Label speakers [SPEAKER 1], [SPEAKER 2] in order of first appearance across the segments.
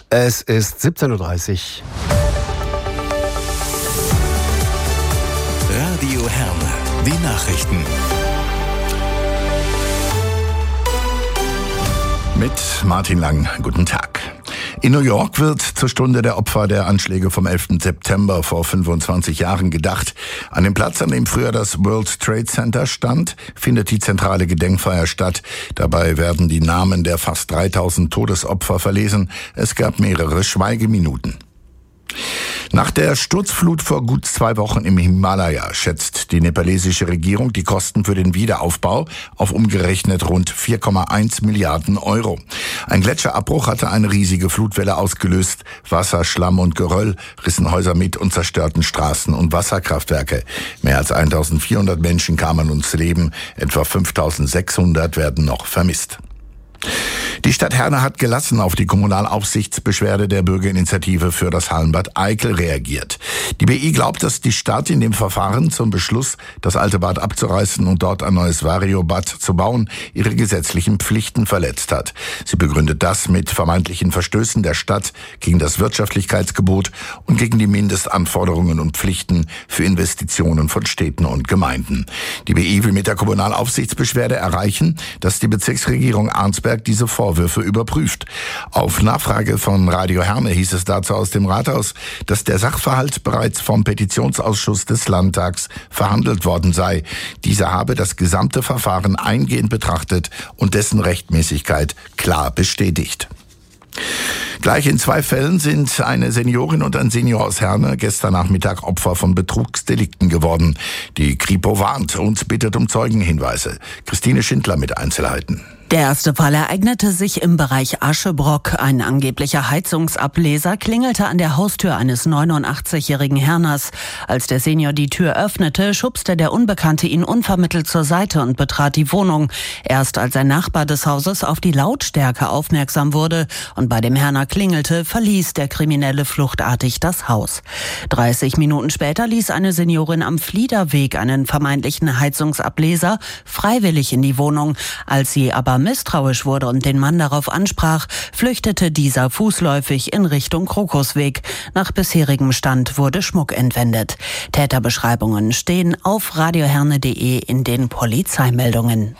[SPEAKER 1] Es ist 17.30 Uhr.
[SPEAKER 2] Radio Herne, die Nachrichten.
[SPEAKER 3] Mit Martin Lang, guten Tag. In New York wird zur Stunde der Opfer der Anschläge vom 11. September vor 25 Jahren gedacht. An dem Platz, an dem früher das World Trade Center stand, findet die zentrale Gedenkfeier statt. Dabei werden die Namen der fast 3000 Todesopfer verlesen. Es gab mehrere Schweigeminuten. Nach der Sturzflut vor gut 2 Wochen im Himalaya schätzt die nepalesische Regierung die Kosten für den Wiederaufbau auf umgerechnet rund 4,1 Milliarden Euro. Ein Gletscherabbruch hatte eine riesige Flutwelle ausgelöst. Wasser, Schlamm und Geröll rissen Häuser mit und zerstörten Straßen und Wasserkraftwerke. Mehr als 1400 Menschen kamen ums Leben, etwa 5600 werden noch vermisst. Die Stadt Herne hat gelassen auf die Kommunalaufsichtsbeschwerde der Bürgerinitiative für das Hallenbad Eickel reagiert. Die BI glaubt, dass die Stadt in dem Verfahren zum Beschluss, das alte Bad abzureißen und dort ein neues Variobad zu bauen, ihre gesetzlichen Pflichten verletzt hat. Sie begründet das mit vermeintlichen Verstößen der Stadt gegen das Wirtschaftlichkeitsgebot und gegen die Mindestanforderungen und Pflichten für Investitionen von Städten und Gemeinden. Die BI will mit der Kommunalaufsichtsbeschwerde erreichen, dass die Bezirksregierung Arnsberg diese Vorwürfe überprüft. Auf Nachfrage von Radio Herne hieß es dazu aus dem Rathaus, dass der Sachverhalt bereits vom Petitionsausschuss des Landtags verhandelt worden sei. Dieser habe das gesamte Verfahren eingehend betrachtet und dessen Rechtmäßigkeit klar bestätigt. Gleich in 2 Fällen sind eine Seniorin und ein Senior aus Herne gestern Nachmittag Opfer von Betrugsdelikten geworden. Die Kripo warnt und bittet um Zeugenhinweise. Christine Schindler mit Einzelheiten.
[SPEAKER 4] Der erste Fall ereignete sich im Bereich Aschebrock. Ein angeblicher Heizungsableser klingelte an der Haustür eines 89-jährigen Herners. Als der Senior die Tür öffnete, schubste der Unbekannte ihn unvermittelt zur Seite und betrat die Wohnung. Erst als ein Nachbar des Hauses auf die Lautstärke aufmerksam wurde und bei dem Herner klingelte, verließ der Kriminelle fluchtartig das Haus. 30 Minuten später ließ eine Seniorin am Fliederweg einen vermeintlichen Heizungsableser freiwillig in die Wohnung. Als sie aber misstrauisch wurde und den Mann darauf ansprach, flüchtete dieser fußläufig in Richtung Krokusweg. Nach bisherigem Stand wurde Schmuck entwendet. Täterbeschreibungen stehen auf radioherne.de in den Polizeimeldungen.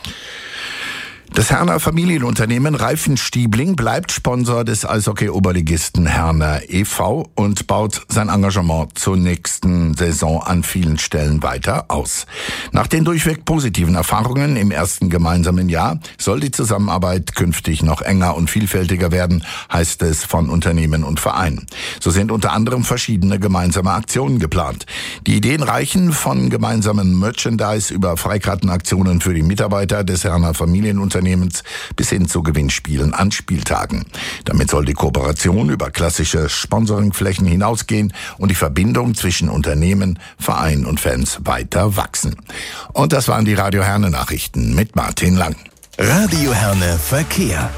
[SPEAKER 3] Das Herner Familienunternehmen Reifenstiebling bleibt Sponsor des Eishockey-Oberligisten Herner e.V. und baut sein Engagement zur nächsten Saison an vielen Stellen weiter aus. Nach den durchweg positiven Erfahrungen im ersten gemeinsamen Jahr soll die Zusammenarbeit künftig noch enger und vielfältiger werden, heißt es von Unternehmen und Vereinen. So sind unter anderem verschiedene gemeinsame Aktionen geplant. Die Ideen reichen von gemeinsamen Merchandise über Freikartenaktionen für die Mitarbeiter des Herner Familienunternehmens bis hin zu Gewinnspielen an Spieltagen. Damit soll die Kooperation über klassische Sponsoringflächen hinausgehen und die Verbindung zwischen Unternehmen, Verein und Fans weiter wachsen. Und das waren die Radio Herne Nachrichten mit Martin Lang.
[SPEAKER 2] Radio Herne Verkehr.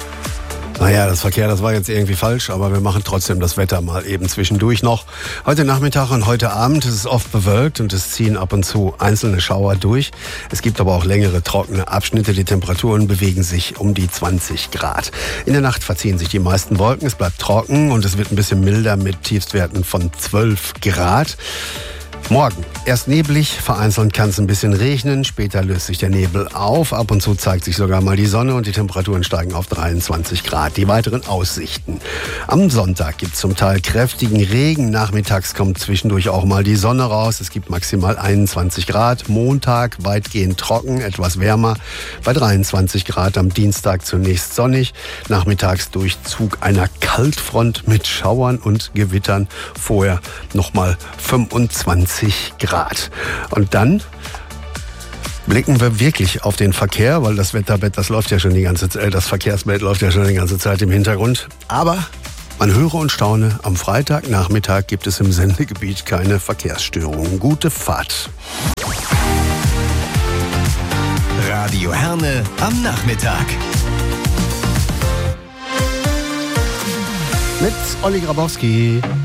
[SPEAKER 1] Naja, das Verkehr, das war jetzt irgendwie falsch, aber wir machen trotzdem das Wetter mal eben zwischendurch noch. Heute Nachmittag und heute Abend ist es oft bewölkt und es ziehen ab und zu einzelne Schauer durch. Es gibt aber auch längere trockene Abschnitte. Die Temperaturen bewegen sich um die 20 Grad. In der Nacht verziehen sich die meisten Wolken, es bleibt trocken und es wird ein bisschen milder mit Tiefstwerten von 12 Grad. Morgen erst neblig, vereinzelt kann es ein bisschen regnen, später löst sich der Nebel auf, ab und zu zeigt sich sogar mal die Sonne und die Temperaturen steigen auf 23 Grad. Die weiteren Aussichten. Am Sonntag gibt es zum Teil kräftigen Regen, nachmittags kommt zwischendurch auch mal die Sonne raus, es gibt maximal 21 Grad. Montag weitgehend trocken, etwas wärmer, bei 23 Grad, am Dienstag zunächst sonnig, nachmittags Durchzug einer Kaltfront mit Schauern und Gewittern, vorher nochmal 25 Grad. Und dann blicken wir wirklich auf den Verkehr, weil das Wetterbett, das läuft ja schon die ganze Zeit, das Verkehrsbett läuft ja schon die ganze Zeit im Hintergrund. Aber man höre und staune, am Freitagnachmittag gibt es im Sendegebiet keine Verkehrsstörungen. Gute Fahrt.
[SPEAKER 2] Radio Herne am Nachmittag.
[SPEAKER 1] Mit Olli Grabowski.